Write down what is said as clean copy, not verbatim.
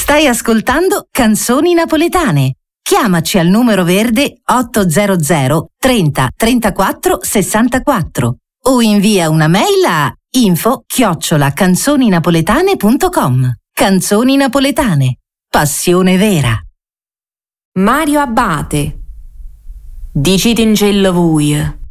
Stai ascoltando Canzoni Napoletane. Chiamaci al numero verde 800 30 34 64 o invia una mail a info@canzoninapoletane.com. Canzoni Napoletane. Passione vera. Mario Abate. Dicite in cielo voi.